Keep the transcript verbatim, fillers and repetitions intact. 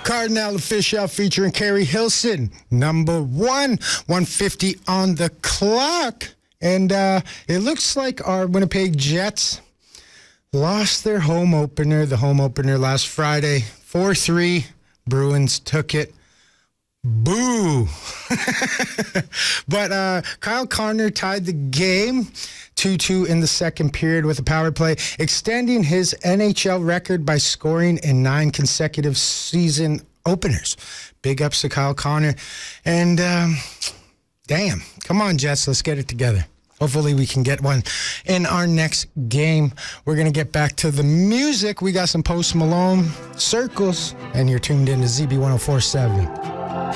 Cardinal Official featuring Carrie Hilson. Number one, one fifty on the clock. And uh, it looks like our Winnipeg Jets lost their home opener, the home opener last Friday. four three. Bruins took it. Boo. But uh, Kyle Connor tied the game two two in the second period with a power play, extending his N H L record by scoring in nine consecutive season openers. Big ups to Kyle Connor. And um, damn, come on, Jets, let's get it together. Hopefully we can get one in our next game. We're going to get back to the music. We got some Post Malone, Circles, and you're tuned in to Z B one oh four point seven.